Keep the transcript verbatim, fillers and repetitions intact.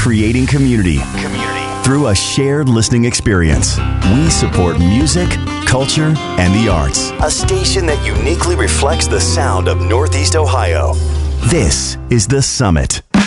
creating community. Community. Through a shared listening experience, we support music, culture, and the arts. A station that uniquely reflects the sound of Northeast Ohio. This is The Summit.